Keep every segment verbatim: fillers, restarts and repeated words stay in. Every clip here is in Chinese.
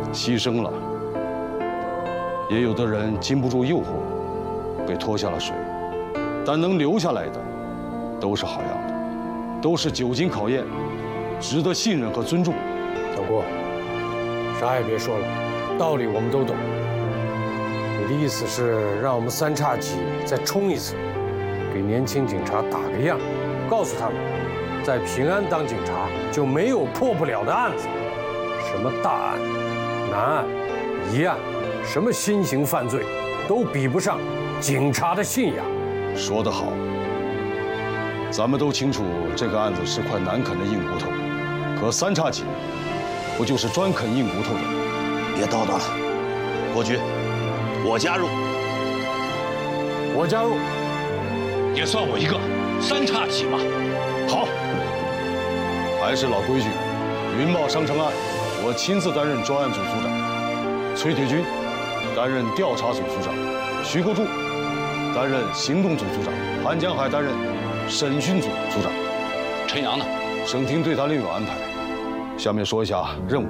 牺牲了，也有的人经不住诱惑，被拖下了水，但能留下来的，都是好样的，都是久经考验，值得信任和尊重。 小郭，啥也别说了，道理我们都懂。你的意思是让我们三叉戟再冲一次，给年轻警察打个样，告诉他们，在平安当警察就没有破不了的案子，什么大案、难案、疑案，什么新型犯罪，都比不上警察的信仰。 说得好，咱们都清楚这个案子是块难啃的硬骨头，可三叉戟不就是专啃硬骨头的？ 别叨叨了，国局，我加入。 我加入， 也算我一个三叉戟吧。 好，还是老规矩，云茂商城案，我亲自担任专案组组长，崔铁军担任调查组组长，徐克柱担任行动组组长，韩江海担任审讯组组长。 陈阳呢？ 省厅对他另有安排。下面说一下任务。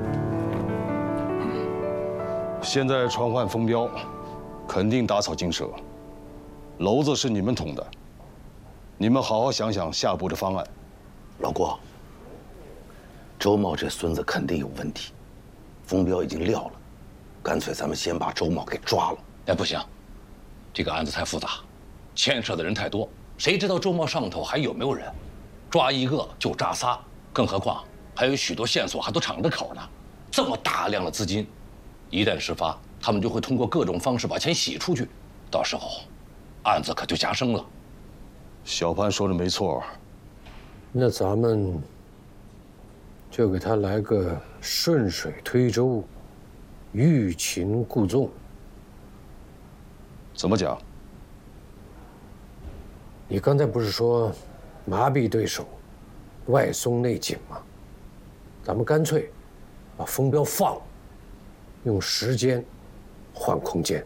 现在传唤封彪，肯定打草惊蛇。篓子是你们捅的，你们好好想想下步的方案。 老郭，周茂这孙子肯定有问题，封彪已经撂了，干脆咱们先把周茂给抓了。 哎，不行，这个案子太复杂，牵涉的人太多，谁知道周茂上头还有没有人？抓一个就抓仨，更何况还有许多线索还都敞着口呢。这么大量的资金，一旦事发，他们就会通过各种方式把钱洗出去，到时候案子可就加深了。 小潘说的没错， 那咱们就给他来个顺水推舟，欲擒故纵。 怎么讲？ 你刚才不是说麻痹对手，外松内紧吗？咱们干脆把封彪放了，用时间换空间。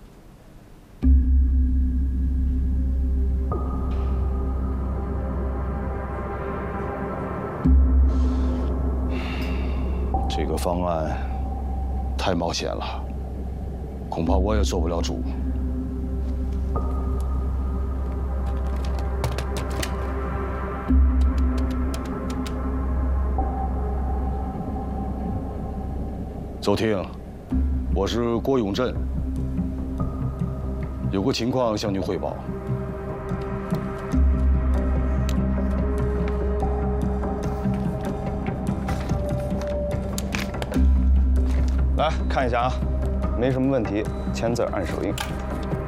这个方案太冒险了，恐怕我也做不了主。走厅，我是郭永振，有个情况向您汇报。 来看一下啊，没什么问题，签字按手印。